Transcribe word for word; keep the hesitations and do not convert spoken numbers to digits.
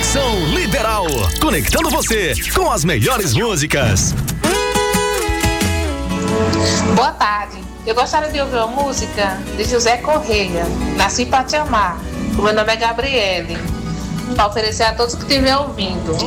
Conexão Liberal, conectando você com as melhores músicas. Boa tarde, eu gostaria de ouvir uma música de José Correia, Nasci pra Te Amar. O meu nome é Gabriele, para oferecer a todos que estiverem ouvindo.